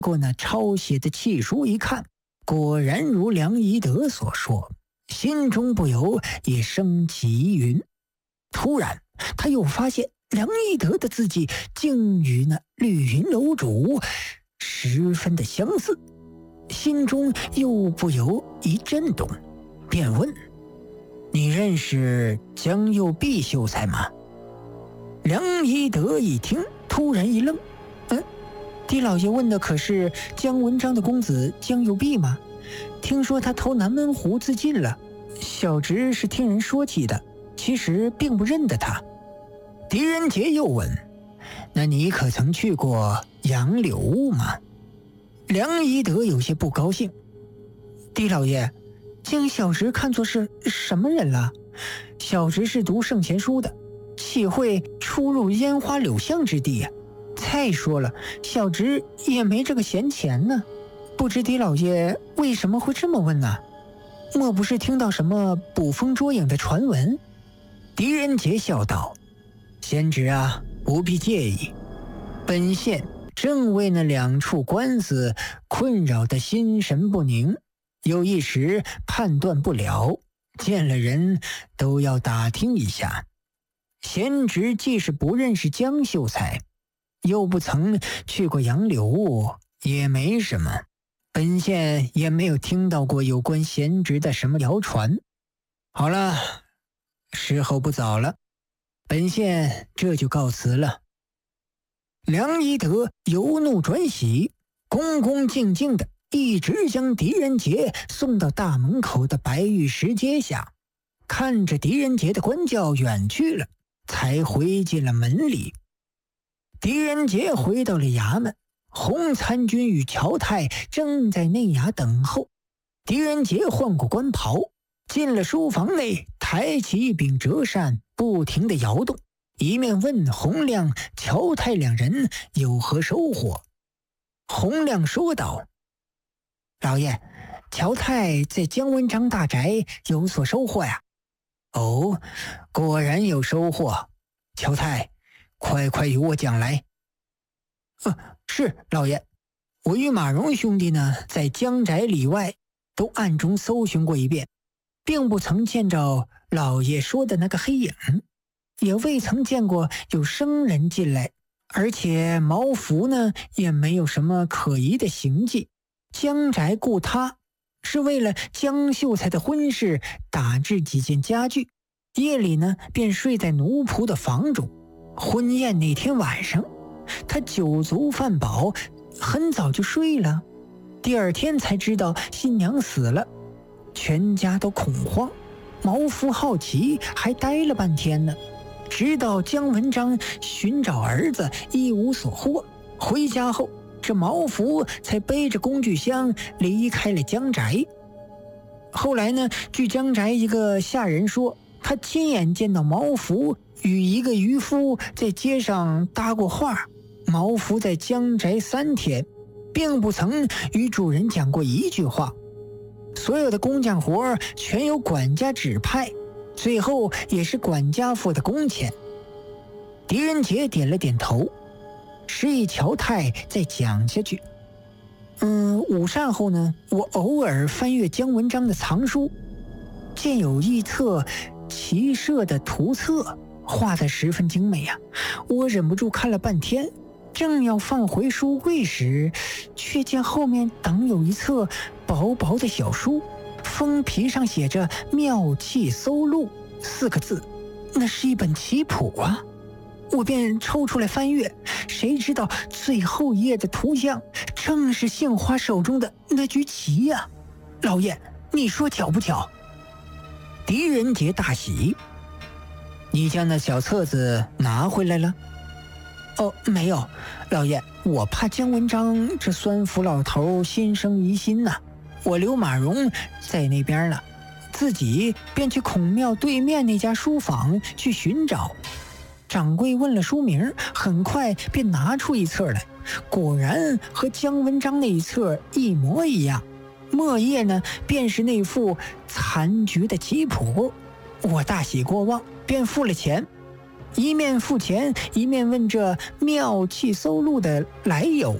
过那抄写的契书一看，果然如梁一德所说，心中不由也升起疑云。突然他又发现梁一德的字迹竟与那绿云楼主十分的相似，心中又不由一震动，便问：你认识江右弼秀才吗？梁一德一听，突然一愣，狄老爷问的可是姜文章的公子姜右弼吗？听说他投南门湖自尽了，小侄是听人说起的，其实并不认得他。狄仁杰又问：那你可曾去过杨柳屋吗？梁一德有些不高兴：狄老爷将小侄看作是什么人了？小侄是读圣贤书的，岂会出入烟花柳巷之地呀？再说了，小侄也没这个闲钱呢。不知狄老爷为什么会这么问呢？莫不是听到什么捕风捉影的传闻？狄仁杰笑道：贤侄啊，不必介意，本县正为那两处官司困扰得心神不宁，有一时判断不了，见了人都要打听一下。贤侄既是不认识江秀才，又不曾去过杨柳屋，也没什么，本县也没有听到过有关贤侄的什么谣传。好了，时候不早了，本县这就告辞了。梁一德由怒转喜，恭恭敬敬的一直将狄仁杰送到大门口的白玉石阶下，看着狄仁杰的官轿远去了，才回进了门里。狄仁杰回到了衙门，洪参军与乔泰正在内衙等候。狄仁杰换过官袍，进了书房内，抬起一柄折扇，不停地摇动，一面问洪亮、乔泰两人有何收获。洪亮说道：老爷，乔泰在姜文章大宅有所收获呀。哦，果然有收获。乔泰，快与我讲来。是老爷，我与马荣兄弟呢，在江宅里外都暗中搜寻过一遍，并不曾见着老爷说的那个黑影，也未曾见过有生人进来，而且毛福呢也没有什么可疑的行迹。江宅雇他是为了江秀才的婚事打制几件家具，夜里呢便睡在奴仆的房中。婚宴那天晚上，他酒足饭饱，很早就睡了。第二天才知道新娘死了，全家都恐慌。毛夫好奇，还待了半天呢。直到姜文章寻找儿子一无所获，回家后，这毛夫才背着工具箱离开了江宅。后来呢，据江宅一个下人说，他亲眼见到毛夫与一个渔夫在街上搭过话。毛夫在江宅3天，并不曾与主人讲过一句话。所有的工匠活全由管家指派，最后也是管家付的工钱。狄仁杰点了点头，示意乔泰再讲下去。午膳后呢，我偶尔翻阅姜文章的藏书，见有一册骑射的图册，画得十分精美啊，我忍不住看了半天。正要放回书柜时，却见后面等有一册薄薄的小书，封皮上写着妙器搜录4个字，那是一本棋谱啊。我便抽出来翻阅，谁知道最后一页的图像正是杏花手中的那局棋呀。老爷，你说巧不巧？狄仁杰大喜。你将那小册子拿回来了？没有，老爷，我怕姜文章这酸腐老头心生疑心呐，我留马荣在那边了，自己便去孔庙对面那家书坊去寻找。掌柜问了书名，很快便拿出一册来，果然和姜文章那一册一模一样，末页呢便是那副残局的棋谱。我大喜过望，便付了钱。一面付钱，一面问这妙器搜录的来由。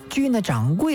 据那掌柜